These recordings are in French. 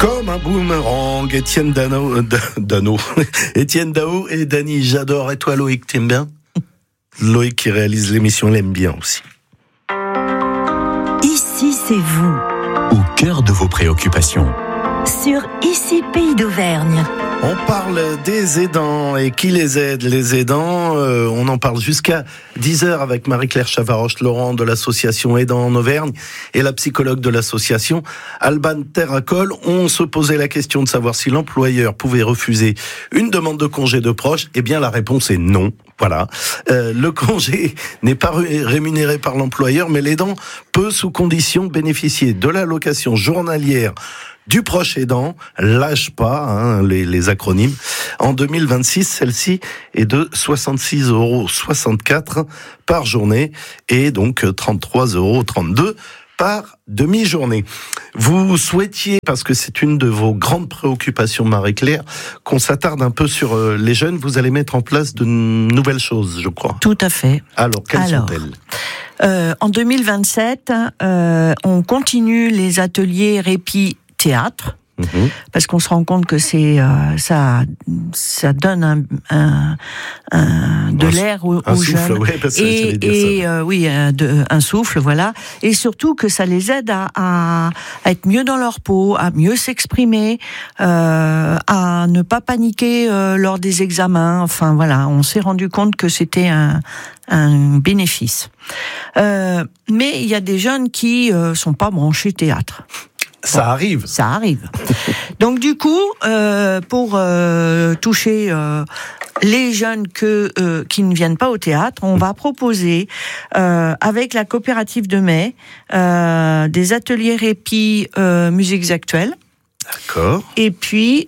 Comme un boomerang, Étienne Étienne Dao et Dany, j'adore. Et toi Loïc, t'aimes bien? Loïc qui réalise l'émission, l'aime bien aussi. Ici c'est vous. Au cœur de vos préoccupations. Sur Ici Pays d'Auvergne. On parle des aidants et qui les aide, les aidants. On en parle jusqu'à 10h avec Marie-Claire Chavaroche-Laurent de l'association Aidants en Auvergne et la psychologue de l'association Alban Terracol. On se posait la question de savoir si l'employeur pouvait refuser une demande de congé de proche. Eh bien, la réponse est non. Voilà. Le congé n'est pas rémunéré par l'employeur, mais l'aidant peut, sous condition, bénéficier de l'allocation journalière du proche aidant, lâche pas, les acronymes. En 2026, celle-ci est de 66,64 € par journée et donc 33,32 € par demi-journée. Vous souhaitiez, parce que c'est une de vos grandes préoccupations, Marie-Claire, qu'on s'attarde un peu sur les jeunes. Vous allez mettre en place de nouvelles choses, je crois. Tout à fait. Alors, quelles sont-elles ? En 2027, on continue les ateliers répit théâtre, parce qu'on se rend compte que c'est ça donne de l'air aux jeunes, ouais, un souffle, voilà, et surtout que ça les aide à être mieux dans leur peau, à mieux s'exprimer, à ne pas paniquer lors des examens. Enfin voilà, on s'est rendu compte que c'était un bénéfice. Mais il y a des jeunes qui sont pas branchés théâtre. Ça arrive. Ça arrive. Donc du coup, pour toucher les jeunes qui ne viennent pas au théâtre, on va proposer avec la coopérative de Mai des ateliers répit musiques actuelles. D'accord. Et puis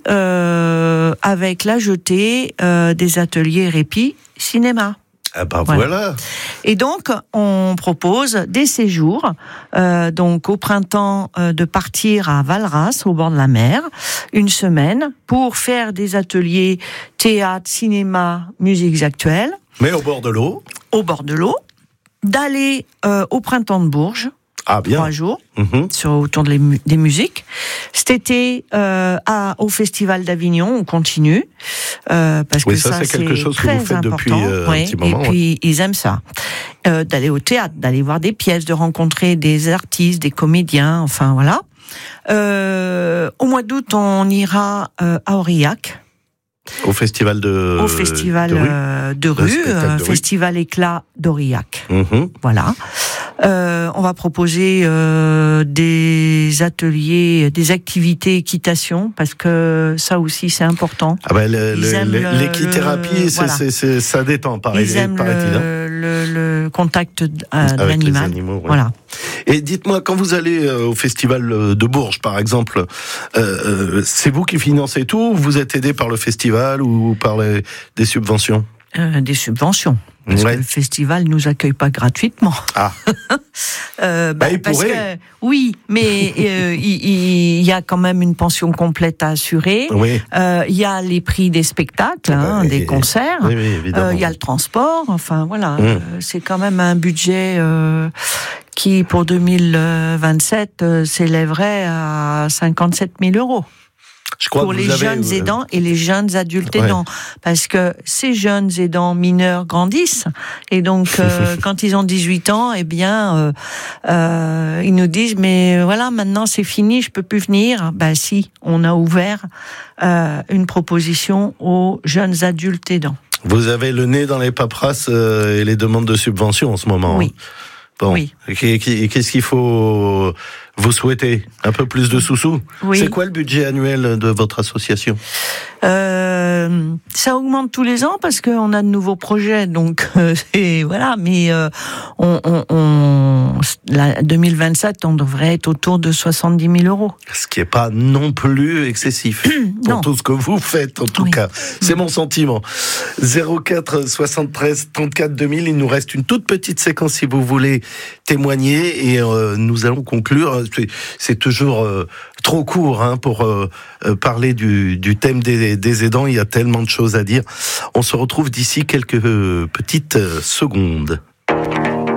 avec la jetée des ateliers répit cinéma. Ah bah voilà. Et donc, on propose des séjours, donc au printemps, de partir à Valras, au bord de la mer, une semaine, pour faire des ateliers théâtre, cinéma, musiques actuelles. Mais au bord de l'eau. Au bord de l'eau. D'aller au printemps de Bourges. Ah bien. 3 jours, autour des musiques. Cet été, au Festival d'Avignon, on continue. Parce que ça, c'est quelque chose que vous faites depuis un petit moment. Et puis, ils aiment ça. D'aller au théâtre, d'aller voir des pièces, de rencontrer des artistes, des comédiens, enfin voilà. Au mois d'août, on ira à Aurillac. Au festival de rue, Festival Éclat d'Aurillac. Voilà. On va proposer des ateliers, des activités équitation, parce que ça aussi c'est important. Ah ben l'équithérapie, ça détend, paraît-il. Le contact avec l'animal. Les animaux, ouais. Voilà. Et dites-moi, quand vous allez au festival de Bourges, par exemple, c'est vous qui financez tout, ou vous êtes aidé par le festival ou par des subventions? Des subventions. Parce que le festival nous accueille pas gratuitement. Ah. Il pourrait. Oui, mais il y a quand même une pension complète à assurer. Oui. Il y a les prix des spectacles, des concerts. Oui, évidemment. Il y a le transport. Enfin voilà, c'est quand même un budget qui pour 2027 s'élèverait à 57 000 €. Je crois pour les jeunes aidants et les jeunes adultes aidants. Parce que ces jeunes aidants mineurs grandissent. Et donc, quand ils ont 18 ans, eh bien, ils nous disent, mais voilà, maintenant c'est fini, je peux plus venir. Ben si, on a ouvert une proposition aux jeunes adultes aidants. Vous avez le nez dans les paperasses et les demandes de subventions en ce moment. Oui. Bon. Oui. Qu'est-ce qu'il faut vous souhaiter? Un peu plus de sous-sous? Oui. C'est quoi le budget annuel de votre association? Ça augmente tous les ans parce qu'on a de nouveaux projets, donc voilà. Mais 2027, on devrait être autour de 70 000 €. Ce qui est pas non plus excessif pour tout ce que vous faites, en tout cas. C'est mon sentiment. 04 73 34 2000. Il nous reste une toute petite séquence si vous voulez témoigner et nous allons conclure. C'est toujours trop court pour parler du thème des aidants. Il y a tellement de choses à dire. On se retrouve d'ici quelques petites secondes.